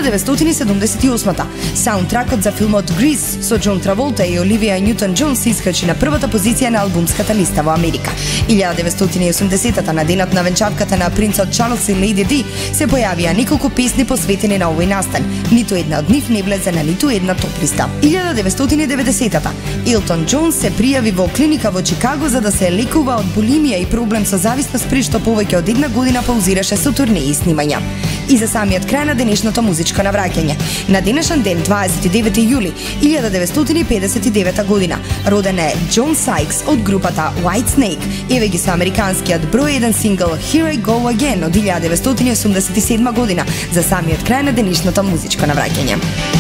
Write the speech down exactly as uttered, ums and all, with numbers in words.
деветстотини седумдесет и осма саундтракот за филмот Grease со Џон Траволта и Оливија Њутон-Џон се искачи на првата позиција на албумската листа во Америка. илјада деветстотини и осумдесета на денот на венчавката на принцот Чарлс и Леди Ди се појавија неколку песни посветени на овој настан. Ниту една од нив не влезе на ниту една топ листа. илјада деветстотини и деветдесета Елтон Џон се пријави во клиника во Чикаго за да се лекува од булимија и проблем со зависност, при што повеќе од една година паузираше со турнеи и снимања. И за самиот крај на денешното музичко навраќање. На денешен ден, дваесет и девети јули илјада деветстотини и педесет и девета година, роден е Џон Сайкс од групата White Snake. Еве ги со американскиот број еден сингл Here I Go Again од илјада деветстотини и осумдесет и седма година за самиот крај на денешното музичко навраќање.